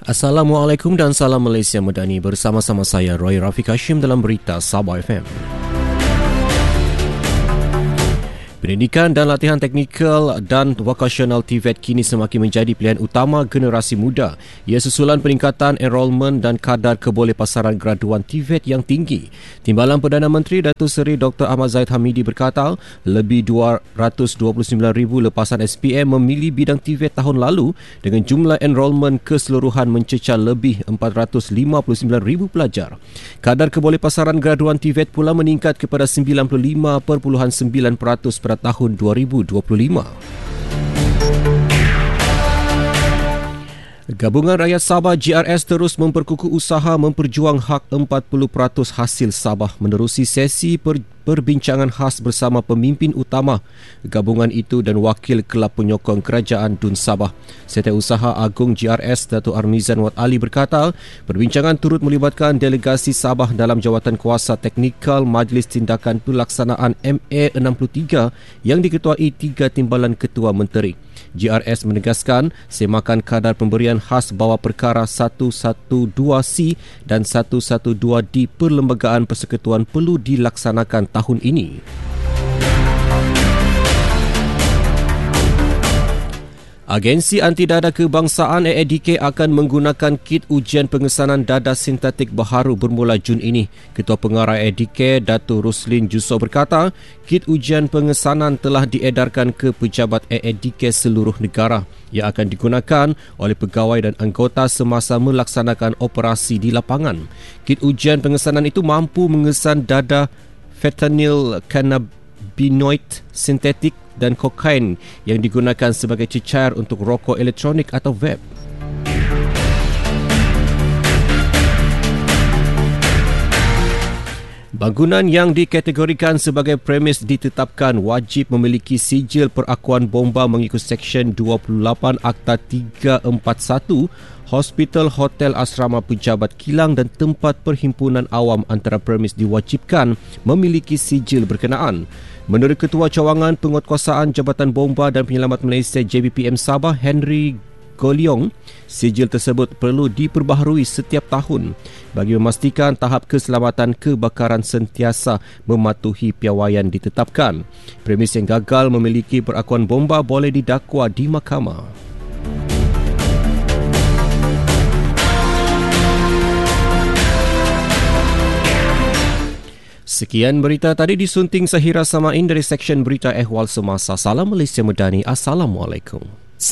Assalamualaikum dan salam Malaysia Madani. Bersama-sama saya Roy Rafiq Hashim dalam berita Sabah FM. Pendidikan dan latihan teknikal dan vokasional TVET kini semakin menjadi pilihan utama generasi muda. Ia susulan peningkatan enrolmen dan kadar kebolehpasaran graduan TVET yang tinggi. Timbalan Perdana Menteri Datuk Seri Dr. Ahmad Zahid Hamidi berkata, lebih 229,000 lepasan SPM memilih bidang TVET tahun lalu dengan jumlah enrolmen keseluruhan mencecah lebih 459,000 pelajar. Kadar kebolehpasaran graduan TVET pula meningkat kepada 95.9% pada tahun 2025. Gabungan Rakyat Sabah GRS terus memperkukuh usaha memperjuang hak 40% hasil Sabah menerusi sesi perbincangan khas bersama pemimpin utama gabungan itu dan wakil Kelab Penyokong Kerajaan Dun Sabah. Setiausaha Agung GRS Datuk Armizan Wat Ali berkata, perbincangan turut melibatkan delegasi Sabah dalam jawatan kuasa teknikal Majlis Tindakan Pelaksanaan MA63 yang diketuai 3 timbalan Ketua Menteri. GRS menegaskan semakan kadar pemberian khas bawah perkara 112C dan 112D Perlembagaan Persekutuan perlu dilaksanakan tahun ini. Agensi Anti Dadah Kebangsaan AADK akan menggunakan kit ujian pengesanan dadah sintetik baharu bermula Jun ini. Ketua Pengarah AADK Datuk Ruslin Jusso berkata, kit ujian pengesanan telah diedarkan ke pejabat AADK seluruh negara. Ia akan digunakan oleh pegawai dan anggota semasa melaksanakan operasi di lapangan. Kit ujian pengesanan itu mampu mengesan dadah fentanyl cannabinoid sintetik dan kokain yang digunakan sebagai cecair untuk rokok elektronik atau vape. Bangunan yang dikategorikan sebagai premis ditetapkan wajib memiliki sijil perakuan bomba mengikut Seksyen 28 Akta 341. Hospital, hotel, asrama pejabat kilang dan tempat perhimpunan awam antara premis diwajibkan memiliki sijil berkenaan. Menurut Ketua Cawangan Penguatkuasaan Jabatan Bomba dan Penyelamat Malaysia JBPM Sabah, Henry Goliong, sijil tersebut perlu diperbaharui setiap tahun bagi memastikan tahap keselamatan kebakaran sentiasa mematuhi piawaian ditetapkan. Premis yang gagal memiliki perakuan bomba boleh didakwa di mahkamah. Sekian berita tadi disunting Sahira Samain dari Seksyen Berita Ehwal Semasa. Salam Malaysia Madani. Assalamualaikum.